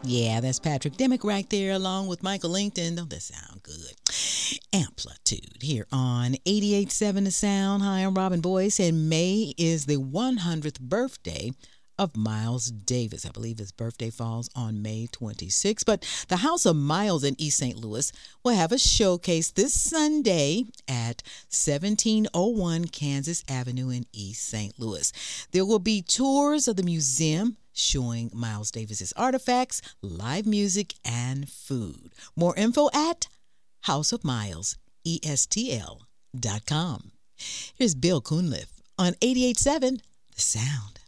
Yeah, that's Patrick Demick right there, along with Michael Langton. Don't that sound good? Amplitude here on 88.7 The Sound. Hi, I'm Robin Boyce, and May is the 100th birthday of Miles Davis. I believe his birthday falls on May 26th. But the House of Miles in East St. Louis will have a showcase this Sunday at 1701 Kansas Avenue in East St. Louis. There will be tours of the museum showing Miles Davis's artifacts, live music, and food. More info at houseofmilesestl.com. Here's Bill Cunliffe on 88.7 The Sound.